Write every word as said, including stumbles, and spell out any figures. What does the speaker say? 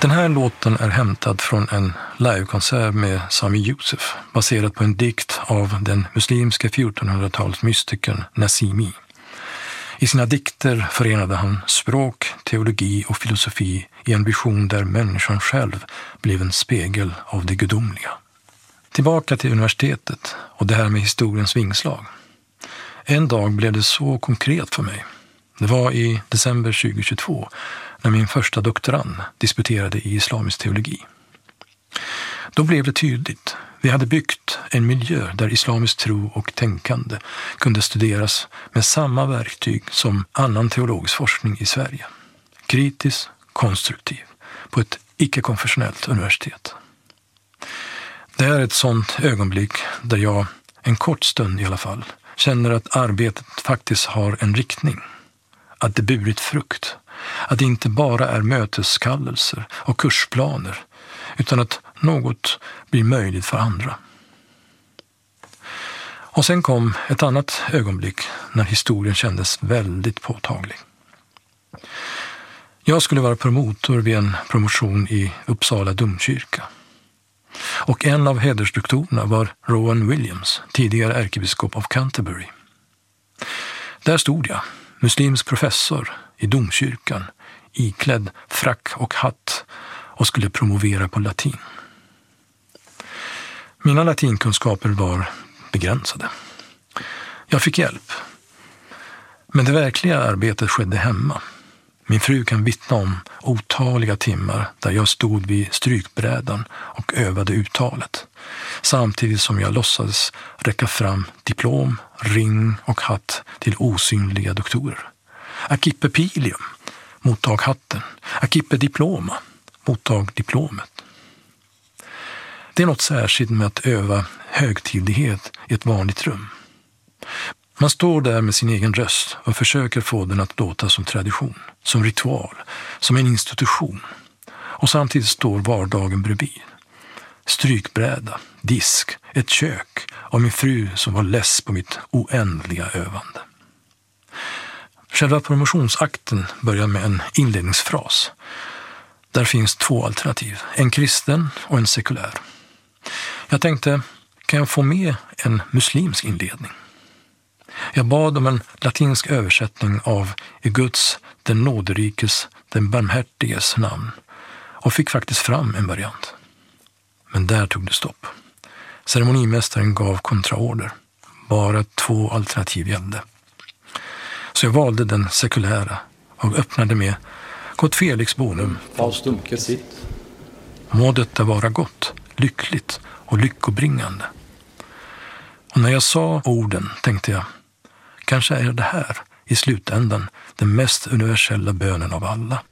Den här låten är hämtad från en livekonsert med Sami Yusuf, baserad på en dikt av den muslimska fjortonhundratals-mystikern Nazimi. I sina dikter förenade han språk, teologi och filosofi i en vision där människan själv blev en spegel av det gudomliga. Tillbaka till universitetet och det här med historiens vingslag. En dag blev det så konkret för mig. Det var i december tjugohundratjugotvå när min första doktorand disputerade i islamisk teologi. Då blev det tydligt. Vi hade byggt en miljö där islamisk tro och tänkande kunde studeras med samma verktyg som annan teologisk forskning i Sverige. Kritisk, konstruktiv, på ett icke-konfessionellt universitet. Det är ett sådant ögonblick där jag, en kort stund i alla fall, känner att arbetet faktiskt har en riktning. Att det burit frukt. Att det inte bara är möteskallelser och kursplaner, utan att något blir möjligt för andra. Och sen kom ett annat ögonblick när historien kändes väldigt påtaglig. Jag skulle vara promotor vid en promotion i Uppsala domkyrka. Och en av hedersdoktorerna var Rowan Williams, tidigare ärkebiskop av Canterbury. Där stod jag, muslimsk professor i domkyrkan, iklädd frack och hatt och skulle promovera på latin. Mina latinkunskaper var begränsade. Jag fick hjälp. Men det verkliga arbetet skedde hemma. Min fru kan vittna om otaliga timmar där jag stod vid strykbrädan och övade uttalet. Samtidigt som jag låtsades räcka fram diplom, ring och hatt till osynliga doktorer. Accipe pilium, mottag hatten. Accipe diploma, mottag diplomet. Det är något särskilt med att öva högtidlighet i ett vanligt rum. Man står där med sin egen röst och försöker få den att låta som tradition, som ritual, som en institution. Och samtidigt står vardagen bredvid. Strykbräda, disk, ett kök och min fru som var less på mitt oändliga övande. Själva promotionsakten börjar med en inledningsfras. Där finns två alternativ, en kristen och en sekulär. Jag tänkte, kan jag få med en muslimsk inledning? Jag bad om en latinsk översättning av i Guds, den nåderikes, den barmhärtiges namn och fick faktiskt fram en variant. Men där tog det stopp. Ceremonimästaren gav kontraorder. Bara två alternativ gällde. Så jag valde den sekulära och öppnade med Gott Felix bonum. Faustum sit. Må detta vara gott, lyckligt och lyckobringande. Och när jag sa orden tänkte jag, kanske är det här i slutändan den mest universella bönen av alla.